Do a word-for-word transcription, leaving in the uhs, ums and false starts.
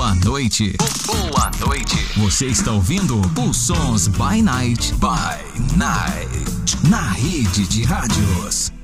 Boa noite. Boa noite. Você está ouvindo os Sons by Night. By Night. Na rede de rádios.